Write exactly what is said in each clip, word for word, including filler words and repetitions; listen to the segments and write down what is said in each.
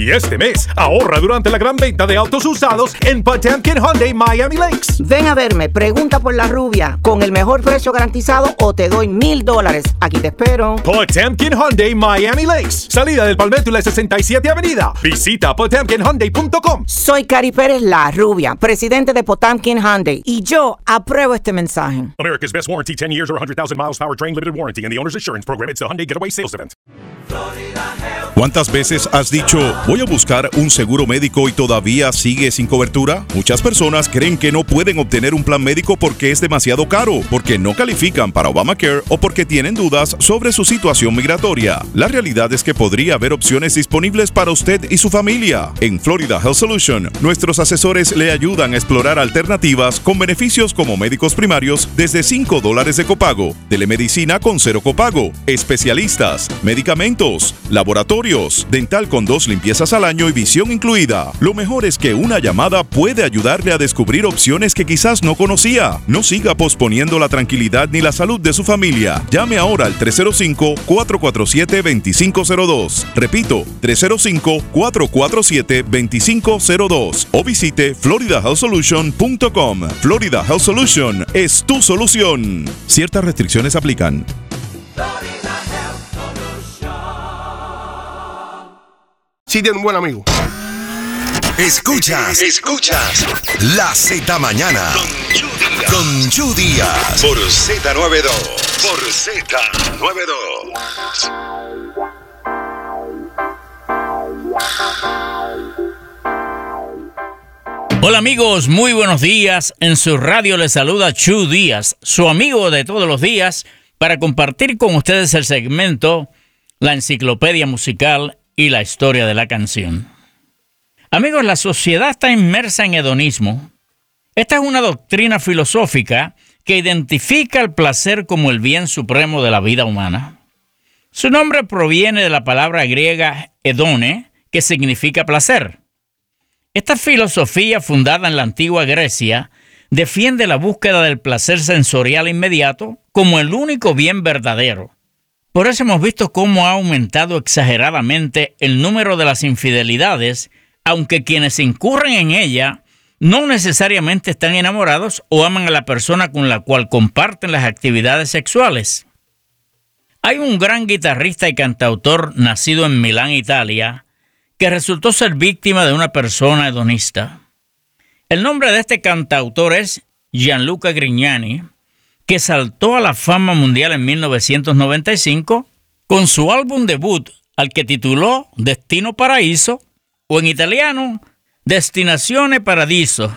Y este mes, ahorra durante la gran venta de autos usados en Potemkin Hyundai Miami Lakes. Ven a verme, pregunta por la rubia. Con el mejor precio garantizado o te doy mil dólares. Aquí te espero. Potemkin Hyundai Miami Lakes. Salida del Palmetto y la sesenta y siete Avenida. Visita potemkin hyundai punto com. Soy Cari Pérez, la rubia, presidente de Potemkin Hyundai. Y yo apruebo este mensaje. America's best warranty, ten years or one hundred thousand miles powertrain limited warranty and the owner's assurance program. It's the Hyundai Getaway Sales Event. ¿Cuántas veces has dicho, voy a buscar un seguro médico y todavía sigue sin cobertura? Muchas personas creen que no pueden obtener un plan médico porque es demasiado caro, porque no califican para Obamacare o porque tienen dudas sobre su situación migratoria. La realidad es que podría haber opciones disponibles para usted y su familia. En Florida Health Solution, nuestros asesores le ayudan a explorar alternativas con beneficios como médicos primarios desde cinco dólares de copago, telemedicina con cero copago, especialistas, medicamentos, laboratorios, dental con dos limpiezas al año y visión incluida. Lo mejor es que una llamada puede ayudarle a descubrir opciones que quizás no conocía. No siga posponiendo la tranquilidad ni la salud de su familia. Llame ahora al tres cero cinco, cuatro cuatro siete, dos cinco cero dos. Repito, tres cero cinco, cuatro cuatro siete, dos cinco cero dos. O visite florida health solution punto com. Florida Health Solution es tu solución. Ciertas restricciones aplican. Sí, tiene un buen amigo. Escuchas, escuchas La Z Mañana con Chu Díaz por Z noventa y dos. Por Z noventa y dos. Hola amigos, muy buenos días. En su radio les saluda Chu Díaz, su amigo de todos los días, para compartir con ustedes el segmento La Enciclopedia Musical y la Historia de la Canción. Amigos, la sociedad está inmersa en hedonismo. Esta es una doctrina filosófica que identifica el placer como el bien supremo de la vida humana. Su nombre proviene de la palabra griega hedone, que significa placer. Esta filosofía, fundada en la antigua Grecia, defiende la búsqueda del placer sensorial inmediato como el único bien verdadero. Por eso hemos visto cómo ha aumentado exageradamente el número de las infidelidades, aunque quienes incurren en ella no necesariamente están enamorados o aman a la persona con la cual comparten las actividades sexuales. Hay un gran guitarrista y cantautor nacido en Milán, Italia, que resultó ser víctima de una persona hedonista. El nombre de este cantautor es Gianluca Grignani, que saltó a la fama mundial en mil novecientos noventa y cinco con su álbum debut, al que tituló Destino Paraíso, o en italiano, Destinazione Paradiso.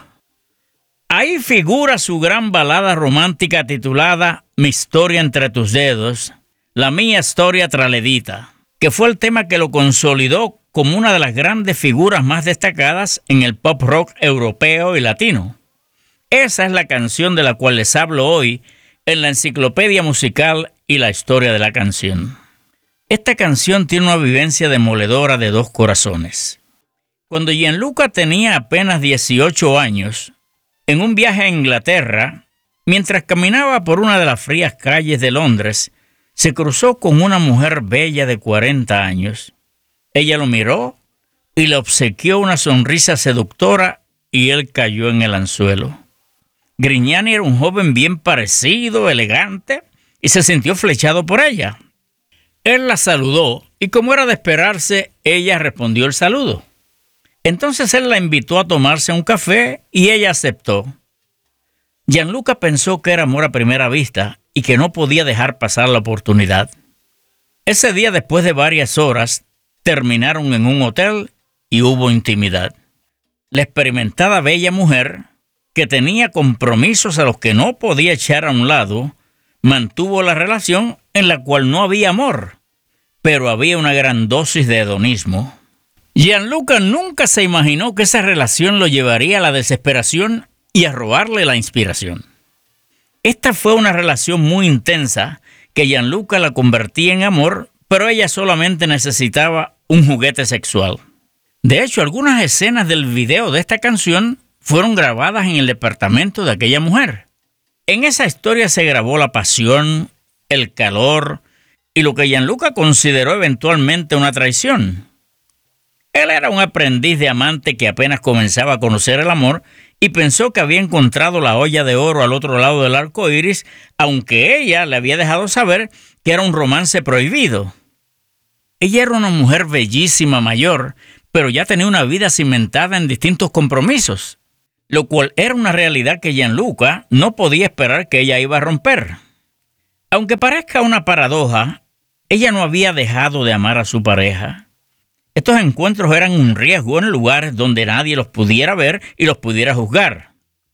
Ahí figura su gran balada romántica titulada Mi historia entre tus dedos, la mia storia tra le dita, que fue el tema que lo consolidó como una de las grandes figuras más destacadas en el pop rock europeo y latino. Esa es la canción de la cual les hablo hoy en la Enciclopedia Musical y la Historia de la Canción. Esta canción tiene una vivencia demoledora de dos corazones. Cuando Gianluca tenía apenas dieciocho años, en un viaje a Inglaterra, mientras caminaba por una de las frías calles de Londres, se cruzó con una mujer bella de cuarenta años. Ella lo miró y le obsequió una sonrisa seductora y él cayó en el anzuelo. Grignani era un joven bien parecido, elegante, y se sintió flechado por ella. Él la saludó y, como era de esperarse, ella respondió el saludo. Entonces él la invitó a tomarse un café y ella aceptó. Gianluca pensó que era amor a primera vista y que no podía dejar pasar la oportunidad. Ese día, después de varias horas, terminaron en un hotel y hubo intimidad. La experimentada bella mujer, que tenía compromisos a los que no podía echar a un lado, mantuvo la relación en la cual no había amor, pero había una gran dosis de hedonismo. Gianluca nunca se imaginó que esa relación lo llevaría a la desesperación y a robarle la inspiración. Esta fue una relación muy intensa que Gianluca la convertía en amor, pero ella solamente necesitaba un juguete sexual. De hecho, algunas escenas del video de esta canción fueron grabadas en el departamento de aquella mujer. En esa historia se grabó la pasión, el calor y lo que Gianluca consideró eventualmente una traición. Él era un aprendiz de amante que apenas comenzaba a conocer el amor y pensó que había encontrado la olla de oro al otro lado del arco iris, aunque ella le había dejado saber que era un romance prohibido. Ella era una mujer bellísima mayor, pero ya tenía una vida cimentada en distintos compromisos, lo cual era una realidad que Gianluca no podía esperar que ella iba a romper. Aunque parezca una paradoja, ella no había dejado de amar a su pareja. Estos encuentros eran un riesgo en lugares donde nadie los pudiera ver y los pudiera juzgar.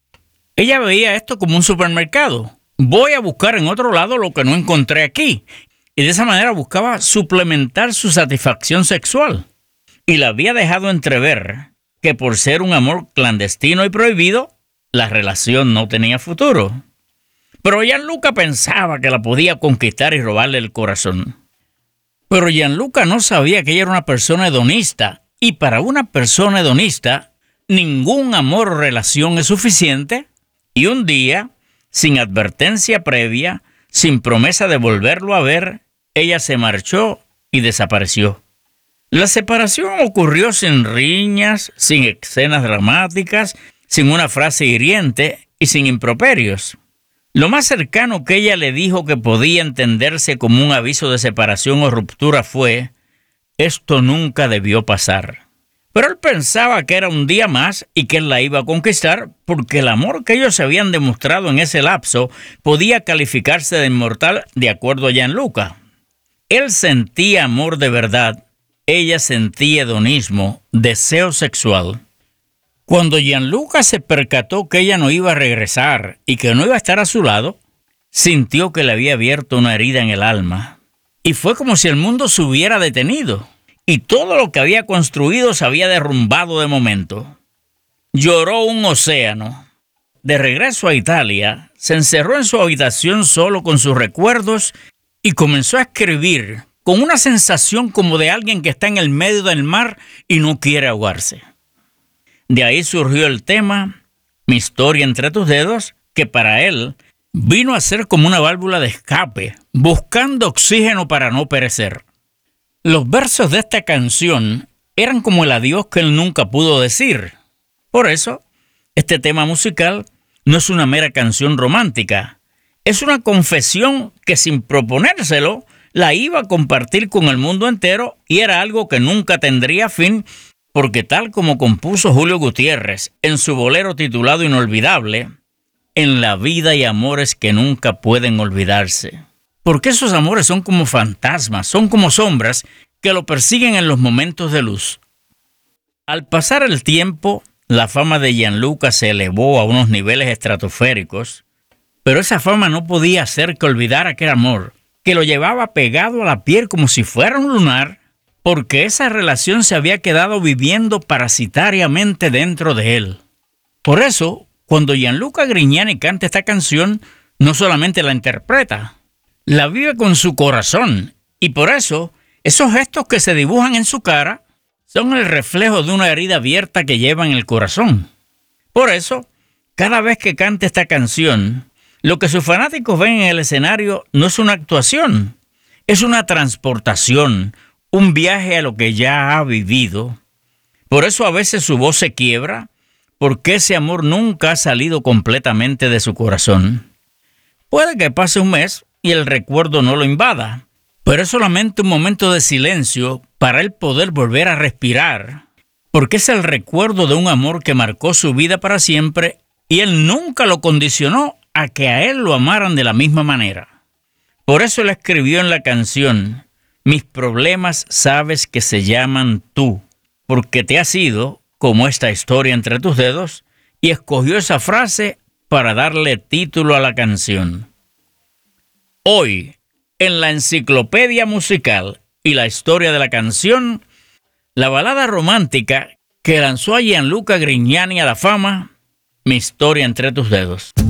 Ella veía esto como un supermercado. Voy a buscar en otro lado lo que no encontré aquí. Y de esa manera buscaba suplementar su satisfacción sexual. Y la había dejado entrever que por ser un amor clandestino y prohibido, la relación no tenía futuro. Pero Gianluca pensaba que la podía conquistar y robarle el corazón. Pero Gianluca no sabía que ella era una persona hedonista, y para una persona hedonista, ningún amor o relación es suficiente, y un día, sin advertencia previa, sin promesa de volverlo a ver, ella se marchó y desapareció. La separación ocurrió sin riñas, sin escenas dramáticas, sin una frase hiriente y sin improperios. Lo más cercano que ella le dijo que podía entenderse como un aviso de separación o ruptura fue: esto nunca debió pasar. Pero él pensaba que era un día más y que él la iba a conquistar porque el amor que ellos habían demostrado en ese lapso podía calificarse de inmortal de acuerdo a Gianluca. Él sentía amor de verdad, ella sentía hedonismo, deseo sexual. Cuando Gianluca se percató que ella no iba a regresar y que no iba a estar a su lado, sintió que le había abierto una herida en el alma. Y fue como si el mundo se hubiera detenido y todo lo que había construido se había derrumbado de momento. Lloró un océano. De regreso a Italia, se encerró en su habitación solo con sus recuerdos y comenzó a escribir con una sensación como de alguien que está en el medio del mar y no quiere ahogarse. De ahí surgió el tema Mi historia entre tus dedos, que para él vino a ser como una válvula de escape, buscando oxígeno para no perecer. Los versos de esta canción eran como el adiós que él nunca pudo decir. Por eso, este tema musical no es una mera canción romántica, es una confesión que sin proponérselo la iba a compartir con el mundo entero y era algo que nunca tendría fin. Porque tal como compuso Julio Gutiérrez en su bolero titulado Inolvidable, en la vida hay amores que nunca pueden olvidarse. Porque esos amores son como fantasmas, son como sombras que lo persiguen en los momentos de luz. Al pasar el tiempo, la fama de Gianluca se elevó a unos niveles estratosféricos, pero esa fama no podía hacer que olvidara aquel amor, que lo llevaba pegado a la piel como si fuera un lunar, porque esa relación se había quedado viviendo parasitariamente dentro de él. Por eso, cuando Gianluca Grignani canta esta canción, no solamente la interpreta, la vive con su corazón, y por eso, esos gestos que se dibujan en su cara son el reflejo de una herida abierta que lleva en el corazón. Por eso, cada vez que canta esta canción, lo que sus fanáticos ven en el escenario no es una actuación, es una transportación, un viaje a lo que ya ha vivido. Por eso a veces su voz se quiebra, porque ese amor nunca ha salido completamente de su corazón. Puede que pase un mes y el recuerdo no lo invada, pero es solamente un momento de silencio para él poder volver a respirar, porque es el recuerdo de un amor que marcó su vida para siempre y él nunca lo condicionó a que a él lo amaran de la misma manera. Por eso él escribió en la canción: mis problemas sabes que se llaman tú, porque te has ido como esta historia entre tus dedos, y escogió esa frase para darle título a la canción. Hoy, en la enciclopedia musical y la historia de la canción, la balada romántica que lanzó a Gianluca Grignani a la fama, Mi historia entre tus dedos.